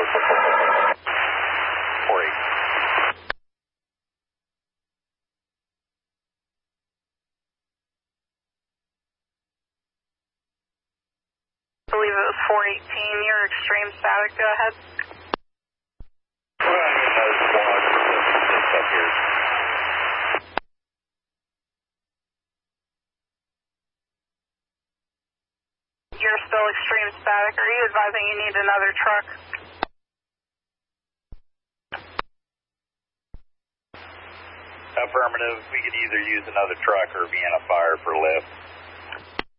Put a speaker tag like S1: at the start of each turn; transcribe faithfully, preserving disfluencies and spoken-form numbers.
S1: four eight.
S2: I believe it was four eighteen. You're extreme static. Go ahead.
S1: Well, I mean, there's one that's up here.
S2: You're still extreme static. Are you advising you need another truck?
S1: Affirmative. We could either use another truck or be in a fire for lift.